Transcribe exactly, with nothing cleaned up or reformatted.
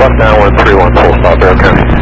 Buck nine one three one, full stop, Air County.